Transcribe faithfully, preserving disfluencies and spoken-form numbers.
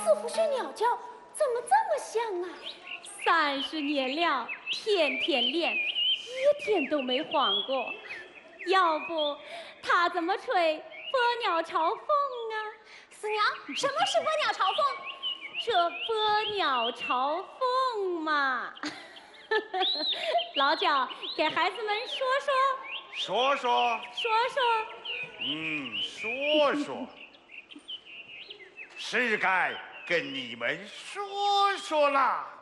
似乎学鸟叫，怎么这么像啊？ 三十年了，天天练，一天都没晃过。要不他怎么吹伯鸟朝凤啊？ 四娘，什么是伯鸟朝凤？ 这伯鸟朝凤嘛，老焦给孩子们说说说， 说说说。 嗯，说说，是该跟你们说说啦。